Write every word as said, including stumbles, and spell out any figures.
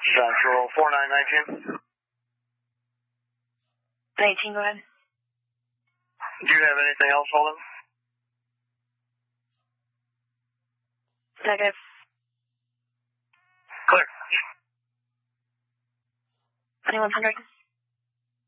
Central four nine nineteen. nineteen, go ahead. Do you have anything else, Holden? Negative. Clear. twenty-one hundred.